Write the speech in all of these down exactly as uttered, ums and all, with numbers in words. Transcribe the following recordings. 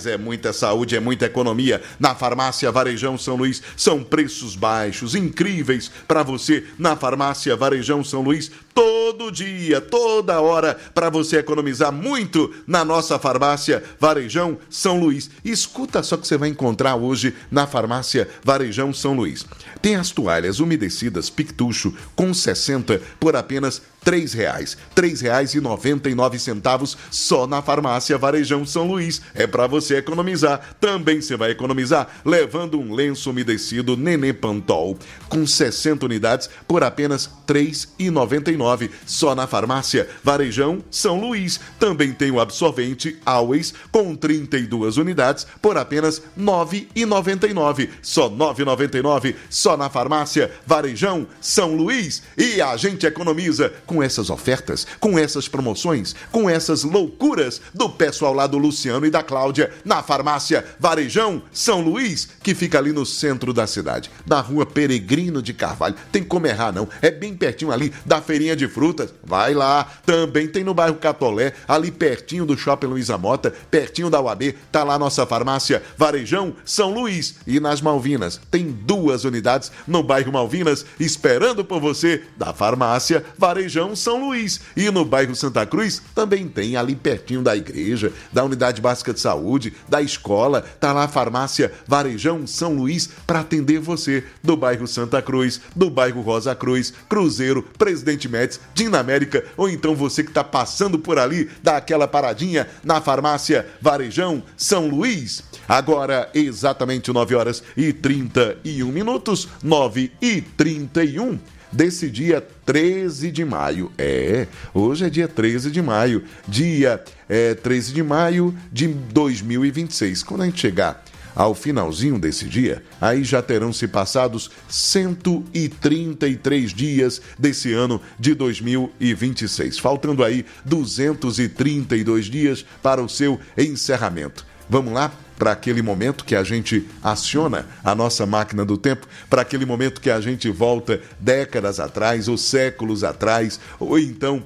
É muita saúde, é muita economia. Na Farmácia Varejão São Luís são preços baixos, incríveis para você. Na Farmácia Varejão São Luís, todo dia, toda hora, para você economizar muito na nossa Farmácia Varejão São Luís. Escuta só que você vai encontrar hoje na Farmácia Varejão São Luís. Tem as toalhas umedecidas Pictucho com sessenta por apenas três reais. três reais e noventa e nove centavos só na Farmácia Varejão São Luís. É para você economizar. Também você vai economizar levando um lenço umedecido Nenê Pantol com sessenta unidades por apenas três reais e noventa e nove centavos só na Farmácia Varejão São Luís. Também tem o absorvente Always com trinta e duas unidades por apenas nove reais e noventa e nove centavos. Só nove reais e noventa e nove centavos só na Farmácia Varejão São Luís. E a gente economiza com essas ofertas, com essas promoções, com essas loucuras do pessoal lá do Luciano e da Cláudia na Farmácia Varejão São Luís, que fica ali no centro da cidade, na rua Peregrino de Carvalho. Tem como errar não, é bem pertinho ali da feirinha de frutas. Vai lá. Também tem no bairro Catolé, ali pertinho do Shopping Luiza Mota, pertinho da U A B, tá lá nossa Farmácia Varejão São Luís. E nas Malvinas, tem duas unidades no bairro Malvinas esperando por você, da Farmácia Varejão São Luís. E no bairro Santa Cruz também tem ali pertinho da igreja, da Unidade Básica de Saúde, da escola, tá lá a Farmácia Varejão São Luís para atender você, do bairro Santa Cruz, do bairro Rosa Cruz, Cruzeiro, Presidente Médici, Dinamérica, ou então você que está passando por ali, dá aquela paradinha na Farmácia Varejão São Luís. Agora, exatamente nove horas e trinta e um minutos, nove e trinta e um. Desse dia treze de maio. É, hoje é dia treze de maio. Dia é, treze de maio de dois mil e vinte e seis. Quando a gente chegar ao finalzinho desse dia, aí já terão se passados cento e trinta e três dias desse ano de dois mil e vinte e seis. Faltando aí duzentos e trinta e dois dias para o seu encerramento. Vamos lá para aquele momento que a gente aciona a nossa máquina do tempo, para aquele momento que a gente volta décadas atrás, ou séculos atrás, ou então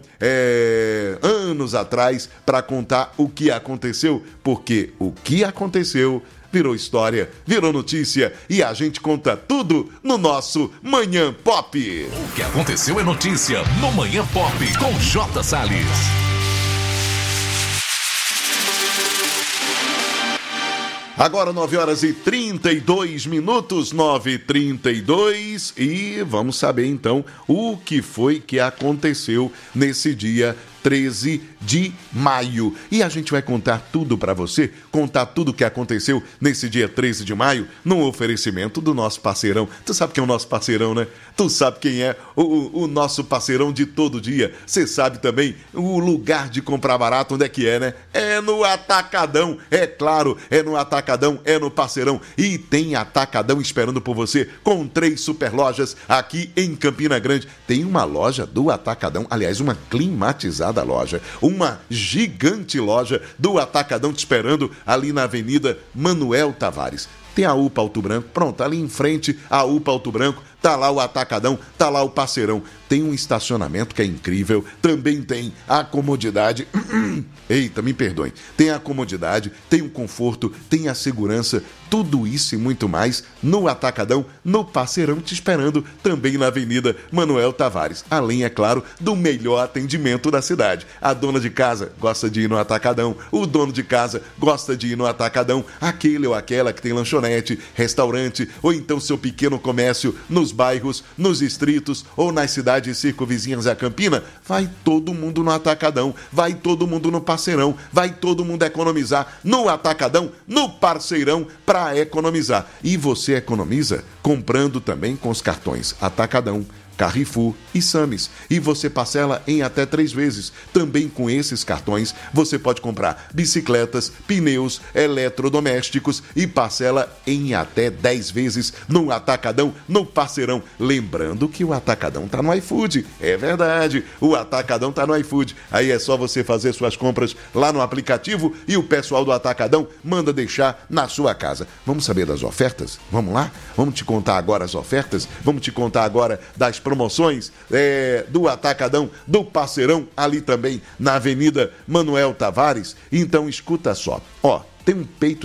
é, anos atrás, para contar o que aconteceu, porque o que aconteceu virou história, virou notícia, e a gente conta tudo no nosso Manhã Pop. O que aconteceu é notícia no Manhã Pop com J. Salles. Agora nove horas e trinta e dois minutos, nove e trinta e dois, e vamos saber então o que foi que aconteceu nesse dia treze de maio. E a gente vai contar tudo para você, contar tudo o que aconteceu nesse dia treze de maio, num oferecimento do nosso parceirão. Tu sabe quem é o nosso parceirão, né? Tu sabe quem é o, o nosso parceirão de todo dia. Você sabe também o lugar de comprar barato, onde é que é, né? É no Atacadão, é claro, é no Atacadão, é no parceirão. E tem Atacadão esperando por você, com três super lojas aqui em Campina Grande. Tem uma loja do Atacadão, aliás, uma climatizada loja, uma gigante loja do Atacadão te esperando ali na Avenida Manuel Tavares. Tem a U P A Alto Branco, pronto, ali em frente a U P A Alto Branco, tá lá o Atacadão, tá lá o parceirão. Tem um estacionamento que é incrível, também tem a comodidade, eita, me perdoem, tem a comodidade, tem o conforto, tem a segurança, tudo isso e muito mais no Atacadão, no parceirão te esperando, também na Avenida Manuel Tavares. Além, é claro, do melhor atendimento da cidade. A dona de casa gosta de ir no Atacadão, o dono de casa gosta de ir no Atacadão, aquele ou aquela que tem lanchonete, restaurante, ou então seu pequeno comércio nos bairros, nos distritos ou nas cidades circunvizinhas a Campina, vai todo mundo no Atacadão, vai todo mundo no parceirão, vai todo mundo economizar no Atacadão, no parceirão, para economizar. E você economiza comprando também com os cartões Atacadão, Carrefour e Sames. E você parcela em até três vezes. Também com esses cartões, você pode comprar bicicletas, pneus, eletrodomésticos e parcela em até dez vezes no Atacadão, no parceirão. Lembrando que o Atacadão tá no iFood. É verdade, o Atacadão tá no iFood. Aí é só você fazer suas compras lá no aplicativo e o pessoal do Atacadão manda deixar na sua casa. Vamos saber das ofertas? Vamos lá? Vamos te contar agora as ofertas? Vamos te contar agora das promoções é, do Atacadão, do parceirão, ali também na Avenida Manuel Tavares. Então escuta só, ó, tem um peito